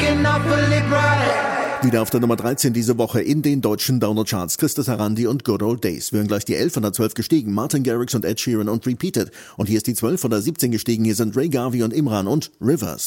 looking awfully bright. Wieder auf der Nummer 13 diese Woche in den deutschen Download-Charts. Christus Harandi und Good Old Days. Wir hören gleich die 11 von der 12 gestiegen. Martin Garrix und Ed Sheeran und Repeated. Und hier ist die 12 von der 17 gestiegen. Hier sind Ray Garvey und Imran und Rivers.